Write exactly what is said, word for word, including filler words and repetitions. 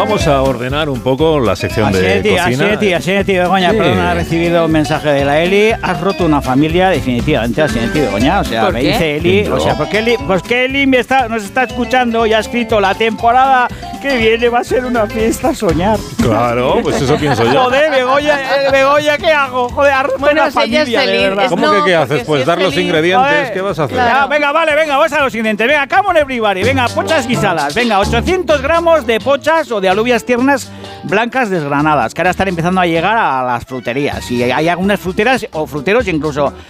Vamos a ordenar un poco la sección así de es, tío, cocina. Así es, tío, así es, tío, Begoña, Sí. perdona, he recibido un mensaje de la Eli. Has roto una familia definitivamente, así es, tío, Begoña. O sea, ¿Por me qué? dice Eli, ¿Yo? o sea, porque Eli, pues que Eli me está, nos está escuchando y ha escrito la temporada que viene va a ser una fiesta soñar. Claro, pues eso pienso yo. Joder, Begoña, eh, Begoña, ¿qué hago? Joder, has roto Bueno, una si ella es familia, de feliz, verdad. es- ¿Cómo no, que qué porque haces? si Pues es dar los feliz, ingredientes. joder. ¿Qué vas a hacer? Claro. Ya, venga, vale, venga, vamos a los ingredientes. Venga, come on everybody. Venga, pochas guisadas. Venga, ochocientos gramos de pochas o de alubias tiernas blancas desgranadas, que ahora están empezando a llegar a las fruterías. Y hay algunas fruteras o fruteros incluso